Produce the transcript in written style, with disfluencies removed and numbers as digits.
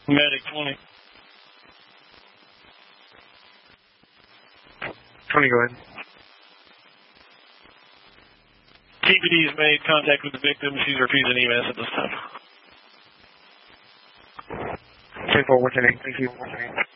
Medic 20. 20, go ahead. TPD has made contact with the victim. She's refusing EMS at this time. 10-4, what's your name? Thank you.